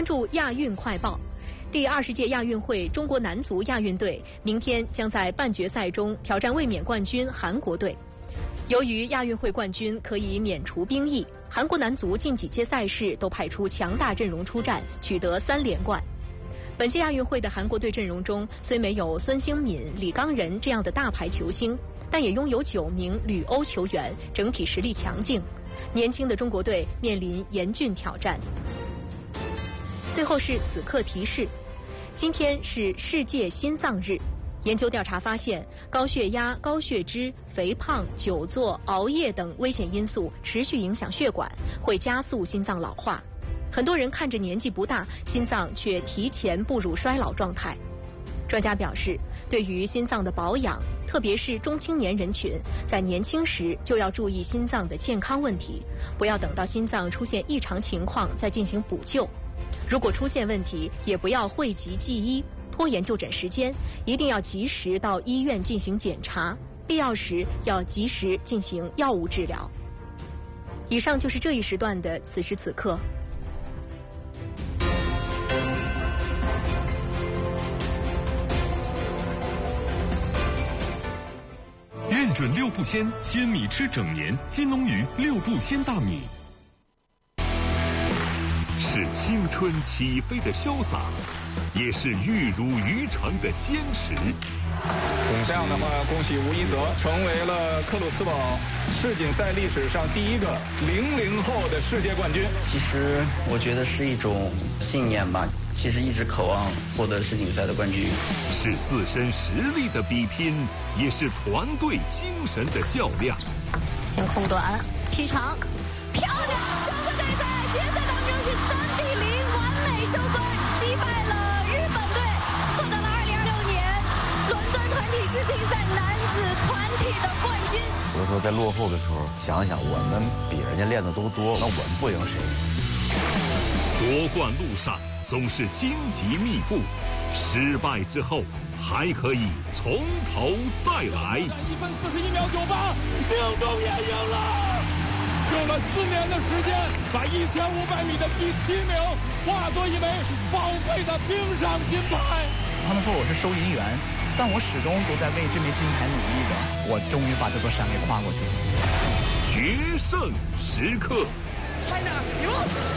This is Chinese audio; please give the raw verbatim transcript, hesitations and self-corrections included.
注亚运快报。第二十届亚运会中国男足亚运队明天将在半决赛中挑战卫冕冠军韩国队。由于亚运会冠军可以免除兵役，韩国男足近几届赛事都派出强大阵容出战，取得三连冠。本届亚运会的韩国队阵容中虽没有孙兴敏、李刚仁这样的大牌球星，但也拥有九名旅欧球员，整体实力强劲。年轻的中国队面临严峻挑战。最后是此刻提示，今天是世界心脏日。研究调查发现，高血压、高血脂、肥胖、久坐、熬夜等危险因素持续影响血管，会加速心脏老化。很多人看着年纪不大，心脏却提前步入衰老状态。专家表示，对于心脏的保养，特别是中青年人群，在年轻时就要注意心脏的健康问题，不要等到心脏出现异常情况再进行补救。如果出现问题，也不要讳疾忌医，拖延就诊时间，一定要及时到医院进行检查，必要时要及时进行药物治疗。以上就是这一时段的此时此刻。 认准六步鲜，鲜米吃整年。金龙鱼六步鲜大米。是青春起飞的潇洒，也是玉汝于成的坚持。 这样的话，恭喜吴一泽成为了克鲁斯堡世锦赛历史上第一个零零后的世界冠军。 其实我觉得是一种信念吧，其实一直渴望获得世锦赛的冠军。 是自身实力的比拼，也是团队精神的较量。 先控短，劈长，漂亮！中国队在决赛当中是三比零完美收官，击败了日本队，获得了二零二六年伦敦团体世乒赛男子团体的冠军。 有的时候在落后的时候，想想我们比人家练的都多，那我们不赢谁？ 夺冠路上总是荆棘密布，失败之后还可以从头再来。 一分四十一秒九八，命中也赢了。用了四年的时间，把一千五百米的第七名化作一枚宝贵的冰上金牌。 他们说我是收银员，但我始终都在为这枚金牌努力的。我终于把这座山给跨过去了。 决胜时刻 China，